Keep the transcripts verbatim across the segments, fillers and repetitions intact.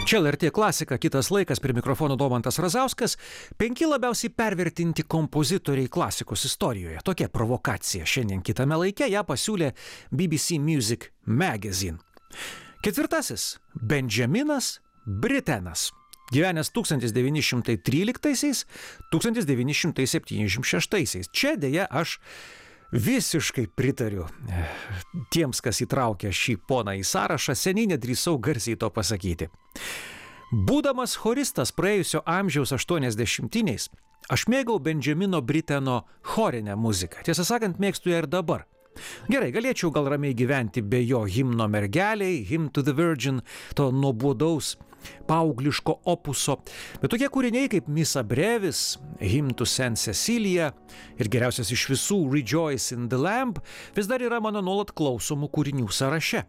Čia L R T klasika, kitas laikas, prie mikrofono Domantas Razauskas. Penki labiausiai pervertinti kompozitoriai klasikos istorijoje. Tokia provokacija šiandien kitame laike ją pasiūlė B B C Music Magazine. Ketvirtasis – Benjaminas Britenas. Gyvenęs tūkstantis devyni šimtai tryliktaisiais - tūkstantis devyni šimtai septyniasdešimt šeštaisiais. Čia dėja aš visiškai pritariu tiems, kas įtraukė šį poną į sąrašą, seniai nedrįsau garsiai to pasakyti. Būdamas choristas praėjusio amžiaus aštuoniasdešimtiniais, aš mėgau Benjamino Briteno chorinę muziką. Tiesą sakant, mėgstu ją ir dabar. Gerai, galėčiau gal ramiai gyventi be jo himno mergeliai, Hymn to the Virgin, to nuobodaus paaugliško opuso, bet tokie kūriniai kaip Missa Brevis, Hymn to Saint Cecilia ir geriausias iš visų Rejoice in the Lamb vis dar yra mano nuolat klausomų kūrinių sąraše.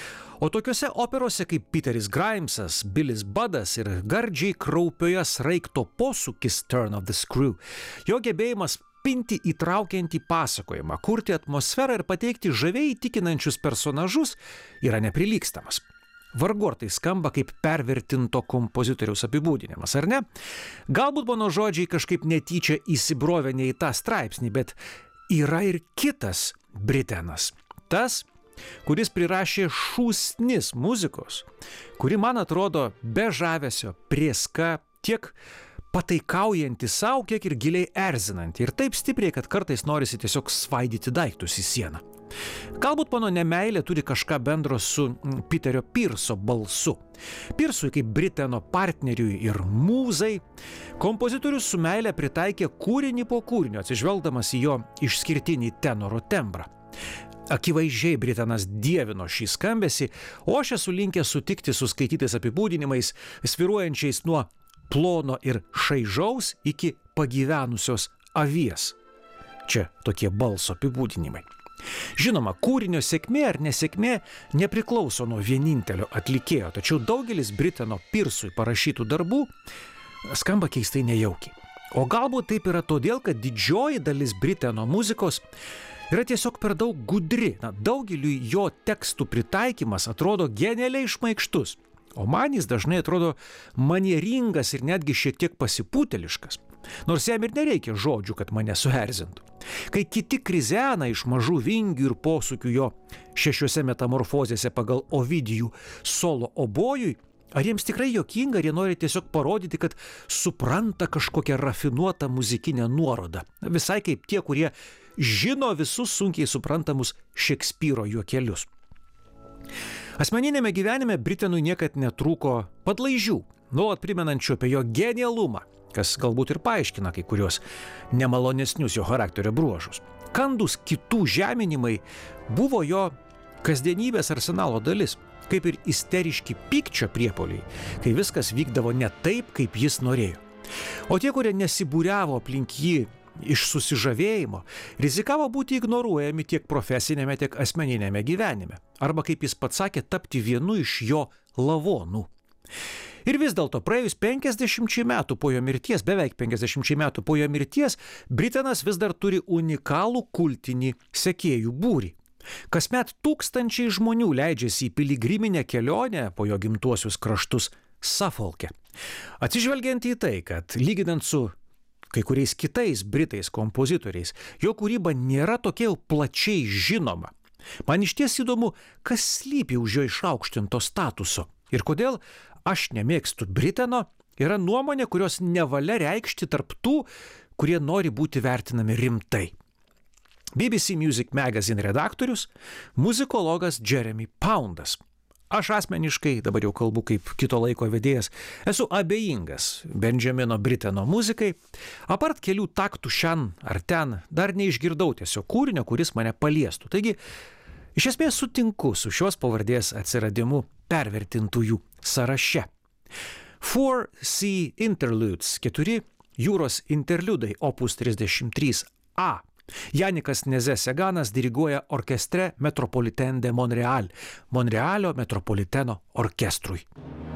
O tokiuose operose kaip Peteris Grimesas, Billis Budas ir gardžiai kraupioje sraigto posūkis Turn of the Screw, jo gebėjimas pinti įtraukiantį pasakojimą, kurti atmosferą ir pateikti žaviai įtikinančius personažus yra neprilygstamas. Vargu ar tai skamba kaip pervertinto kompozitoriaus apibūdinimas, ar ne? Galbūt mano žodžiai kažkaip netyčia įsibrovė ne į tą straipsnį, bet yra ir kitas Britenas. Tas, kuris prirašė šūsnis muzikos, kuri man atrodo be žavesio, prieska, tiek pataikaujanti savo, kiek ir giliai erzinanti. Ir taip stipriai, kad kartais norisi tiesiog svaidyti daiktus į sieną. Galbūt mano nemeilė turi kažką bendro su Peterio Pearso balsu. Pearsui kaip Briteno partneriui ir mūzai, kompozitorius su meilė pritaikė kūrinį po kūrinio, atsižvelgdamas į jo išskirtinį tenoro tembrą. Akivaizdžiai Britenas dievino šį skambesį, o aš esu linkęs sutikti su skaitytais apibūdinimais, sviruojančiais nuo plono ir šaižaus iki pagyvenusios avies. Čia tokie balso apibūdinimai. Žinoma, kūrinio sėkmė ar nesėkmė nepriklauso nuo vienintelio atlikėjo, tačiau daugelis Briteno Pearsui parašytų darbų skamba keistai nejaukiai. O galbūt taip yra todėl, kad didžioji dalis Briteno muzikos yra tiesiog per daug gudri. Na, daugeliui jo tekstų pritaikymas atrodo genialiai šmaikštus, o man jis dažnai atrodo manieringas ir netgi šiek tiek pasipūteliškas. Nors jam ir nereikia žodžių, kad mane suerzintų. Kai kiti krizena iš mažų vingių ir posūkių jo šešiose metamorfozėse pagal Ovidijų solo obojui, ar jiems tikrai juokinga, ar jie nori tiesiog parodyti, kad supranta kažkokią rafinuotą muzikinę nuorodą. Visai kaip tie, kurie žino visus sunkiai suprantamus Šekspyro juokelius. Asmeninėme gyvenime Britenui niekad netrūko padlaižių, nuolat primenančių apie jo genialumą, kas galbūt ir paaiškina kai kurios nemalonesnius jo charakterio bruožus. Kandūs kitų žeminimai buvo jo kasdienybės arsenalo dalis, kaip ir isteriški pykčio priepuoliai, kai viskas vykdavo ne taip, kaip jis norėjo. O tie, kurie nesibūriavo aplink jį iš susižavėjimo, rizikavo būti ignoruojami tiek profesinėme, tiek asmeninėme gyvenime, arba, kaip jis pats sakė, tapti vienu iš jo lavonų. Ir vis dėlto praėjus penkiasdešimčiai metų po jo mirties, beveik penkiasdešimčiai metų po jo mirties, Britenas vis dar turi unikalų kultinį sekėjų būrį. Kasmet tūkstančiai žmonių leidžiasi į piligriminę kelionę po jo gimtuosius kraštus Suffolke. Atsižvelgiant į tai, kad lyginant su kai kuriais kitais Britais kompozitoriais, jo kūryba nėra tokia jau plačiai žinoma. Man išties įdomu, kas slypi už jo išaukštinto statuso ir kodėl aš nemėgstu Briteno, yra nuomonė, kurios nevalia reikšti tarp tų, kurie nori būti vertinami rimtai. B B C Music Magazine redaktorius, muzikologas Jeremy Poundas. Aš asmeniškai, dabar jau kalbu kaip kito laiko vedėjas, esu abejingas Benjamino Briteno muzikai. Apart kelių taktų šen ar ten, dar neišgirdau tiesiog kūrinio, kuris mane paliestų. Taigi, iš esmės sutinku su šios pavardės atsiradimu pervertintųjų sąraše. Four Sea Interludes, keturi jūros interliudai, opus trisdešimt trys A. Janikas Neze-Seganas diriguoja orkestre Metropolitain de Montréal, Monrealio metropoliteno orkestrui.